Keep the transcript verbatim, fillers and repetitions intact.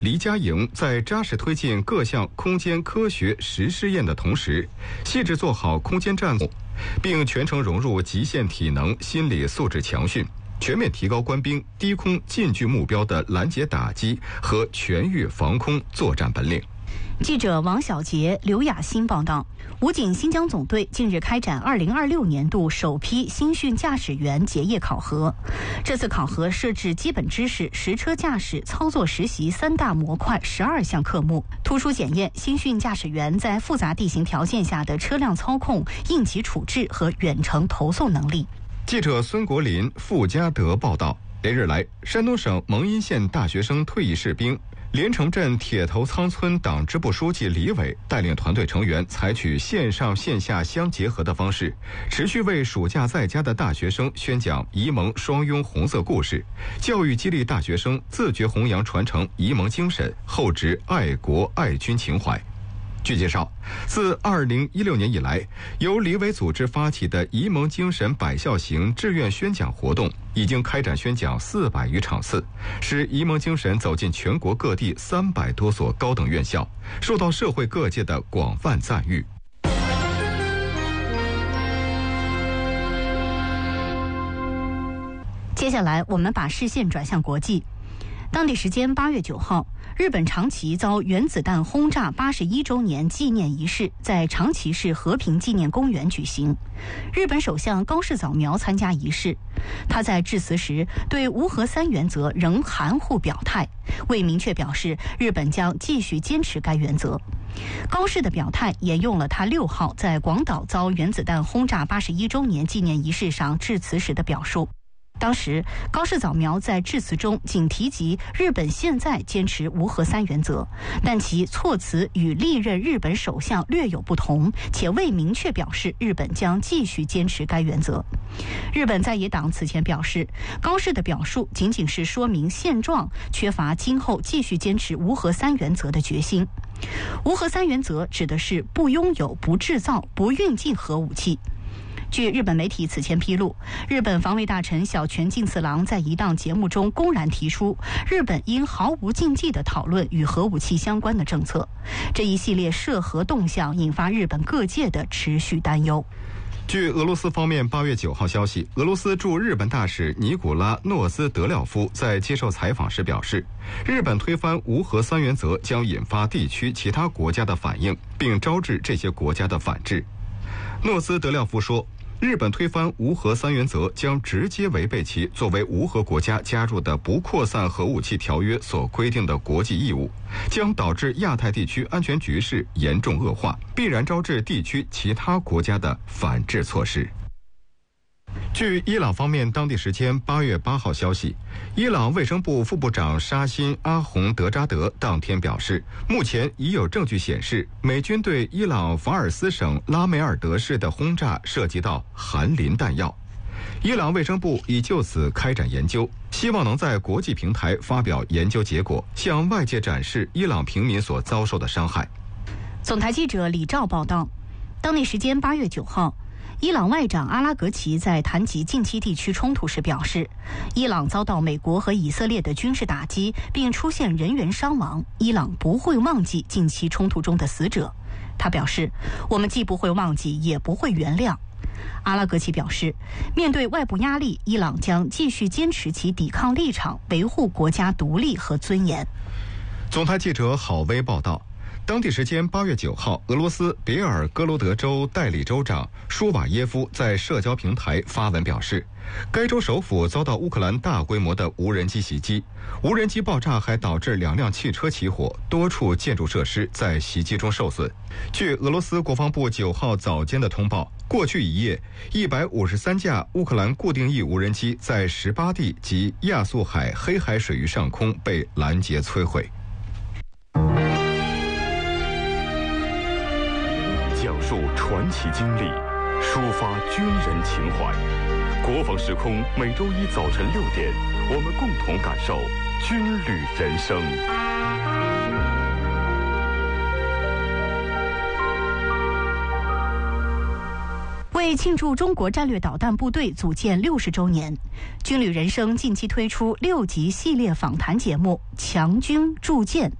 黎家营在扎实推进各项空间科学实试验的同时，细致做好空间战略，并全程融入极限体能、心理素质强训，全面提高官兵低空近距目标的拦截打击和全域防空作战本领。 记者王小杰、刘雅欣报道。武警新疆总队近日开展二零二六年度首批新训驾驶员结业考核。这次考核设置基本知识、实车驾驶、操作实习三大模块十二项科目，突出检验新训驾驶员在复杂地形条件下的车辆操控、应急处置和远程投送能力。 记者孙国林、傅家德报道。连日来，山东省蒙阴县大学生退役士兵连城镇铁头仓村党支部书记李伟带领团队成员采取线上线下相结合的方式，持续为暑假在家的大学生宣讲沂蒙双拥红色故事，教育激励大学生自觉弘扬传承沂蒙精神，厚植爱国爱军情怀。据介绍，自二零一六年以来，由李伟组织发起的沂蒙精神百校行志愿宣讲活动已经开展宣讲四百余场次，使沂蒙精神走进全国各地三百多所高等院校，受到社会各界的广泛赞誉。 接下来，我们把视线转向国际。当地时间八月九号，日本长崎遭原子弹轰炸八十一周年纪念仪式在长崎市和平纪念公园举行。日本首相高市早苗参加仪式，他在致辞时对无核三原则仍含糊表态，未明确表示日本将继续坚持该原则。高市的表态沿用了他六号在广岛遭原子弹轰炸八十一周年纪念仪式上致辞时的表述。当时，高市早苗在致辞中仅提及日本现在坚持无核三原则，但其措辞与历任日本首相略有不同，且未明确表示日本将继续坚持该原则。日本在野党此前表示，高市的表述仅仅是说明现状，缺乏今后继续坚持无核三原则的决心。无核三原则指的是不拥有、不制造、不运进核武器。据日本媒体此前披露，日本防卫大臣小泉进次郎在一档节目中公然提出，日本应毫无禁忌地讨论与核武器相关的政策。这一系列涉核动向引发日本各界的持续担忧。 据俄罗斯方面八月九号消息，俄罗斯驻日本大使尼古拉诺兹德廖夫在接受采访时表示，日本推翻无核三原则将引发地区其他国家的反应，并招致这些国家的反制。诺兹德廖夫说，日本推翻无核三原则将直接违背其作为无核国家加入的不扩散核武器条约所规定的国际义务，将导致亚太地区安全局势严重恶化，必然招致地区其他国家的反制措施。据伊朗方面当地时间八月八号消息，伊朗卫生部副部长沙辛阿洪德扎德当天表示，目前已有证据显示，美军对伊朗法尔斯省拉梅尔德市的轰炸涉及到含磷弹药。伊朗卫生部已就此开展研究，希望能在国际平台发表研究结果，向外界展示伊朗平民所遭受的伤害。 总台记者李兆报道，当地时间八月九号，伊朗外长阿拉格齐在谈及近期地区冲突时表示，伊朗遭到美国和以色列的军事打击，并出现人员伤亡，伊朗不会忘记近期冲突中的死者。他表示，我们既不会忘记，也不会原谅。阿拉格齐表示，面对外部压力，伊朗将继续坚持其抵抗立场，维护国家独立和尊严。 总台记者郝威报道，当地时间八月九号，俄罗斯别尔哥罗德州代理州长舒瓦耶夫在社交平台发文表示，该州首府遭到乌克兰大规模的无人机袭击，无人机爆炸还导致两辆汽车起火，多处建筑设施在袭击中受损。据俄罗斯国防部九号早间的通报，过去一夜，一百五十三架乌克兰固定翼无人机在十八地及亚速海、黑海水域上空被拦截摧毁。 讲述传奇经历，抒发军人情怀。国防时空每周一早晨六点，我们共同感受军旅人生。 为为庆祝中国战略导弹部队组建六十周年，军旅人生近期推出六集系列访谈节目《强军铸剑》。